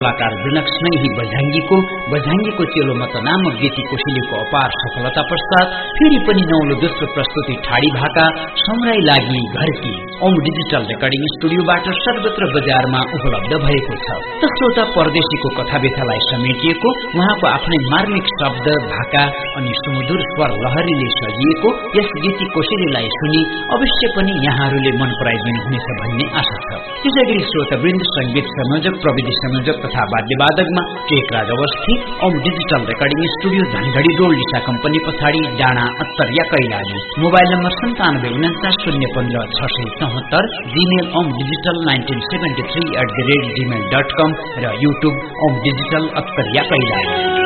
कलाकार जनक स्नेही बझाङ्गीको चेलो मत नामक गीती कोशिलीको अपार सफलता पश्चात फेरि पनि नौलो दोस्रो प्रस्तुति ठाडी भाका सम्राई लागि घरकी ओम डिजिटल रेकर्डिङ स्टुडियोबाट सर्वत्र बजारमा उपलब्ध भएको छ। त श्रोता, परदेशीको कथाव्यथालाई समेटिएको उहाँको आफ्नै मार्मिक शब्द भाका अनि सुमधुर स्वर लहरीले सजिएको यस गीती कोशिलीलाई सुनि अवश्य पनि यहाँहरूले मन पराइदिनुहुनेछ भन्ने आशा छ। त्यसैगरी श्रोतावृन्द, संगीत संयोजक, प्रविधि संयोजक तथा वाद्यवादकमा Tekraj Awasthi, Om digital recording studio Dhangadhi road दिशा कम्पनी पछाडि डाँडा Attariya Kailali. Mobile number 9749416674, Gmail omdigital1973@gmail.com र युट्युब ओम डिजिटल अत्तरिया कैलाली।